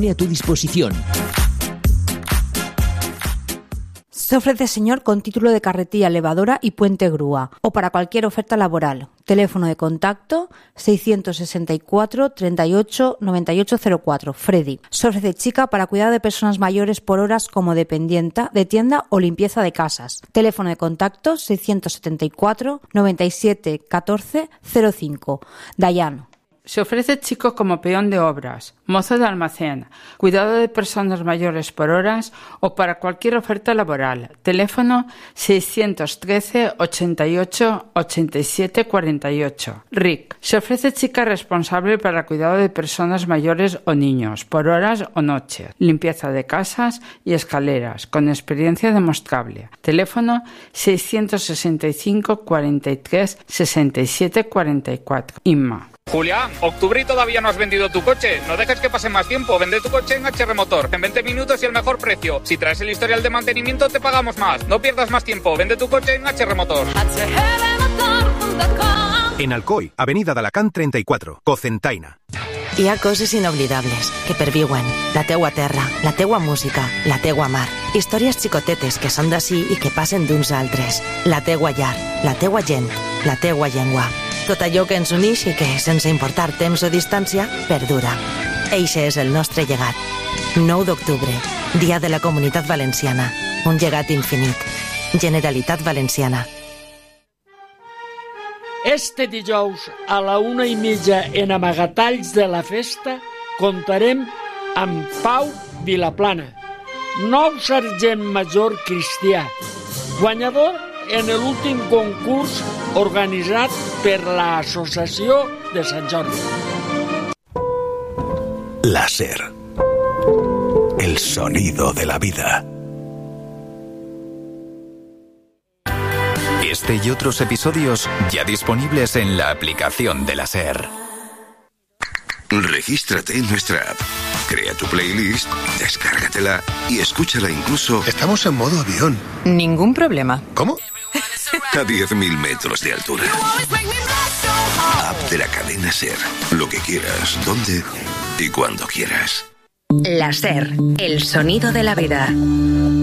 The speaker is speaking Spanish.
A tu disposición. Se ofrece señor con título de carretilla, elevadora y puente grúa o para cualquier oferta laboral. Teléfono de contacto 664 38 9804. Freddy. Se ofrece chica para cuidado de personas mayores por horas como dependienta de tienda o limpieza de casas. Teléfono de contacto 674 97 14 05. Dayano. Se ofrece chico como peón de obras, mozo de almacén, cuidado de personas mayores por horas o para cualquier oferta laboral. Teléfono 613 88 87 48. RIC. Se ofrece chica responsable para cuidado de personas mayores o niños por horas o noches. Limpieza de casas y escaleras con experiencia demostrable. Teléfono 665 43 67 44. Inma. Julián, octubre y todavía no has vendido tu coche. No dejes que pase más tiempo. Vende tu coche en HR Motor. En 20 minutos y el mejor precio. Si traes el historial de mantenimiento, te pagamos más. No pierdas más tiempo. Vende tu coche en HR Motor. En Alcoi, Avenida d'Alacant 34, Cocentaina. Hi ha coses inoblidables que perviuen. La teua terra, la teua música, la teua mar. Històries xicotetes que són d'ací i que passen d'uns altres. La teua llar, la teua gent, la teua llengua. Tot allò que ens uneix i que, sense importar temps o distància, perdura. Eixe és el nostre llegat. 9 d'octubre, Dia de la Comunitat Valenciana. Un llegat infinit. Generalitat Valenciana. Este dijous a la 1:30 en Amagatalls de la Festa comptarem amb Pau Vilaplana, nou sergent major cristià, guanyador en l'últim concurs organitzat per l'Associació de Sant Jordi. La SER. El sonido de la vida. Este y otros episodios ya disponibles en la aplicación de la SER. Regístrate en nuestra app. Crea tu playlist, descárgatela y escúchala incluso... Estamos en modo avión. Ningún problema. ¿Cómo? A 10.000 metros de altura. App de la cadena SER. Lo que quieras, donde y cuando quieras. La SER, el sonido de la vida.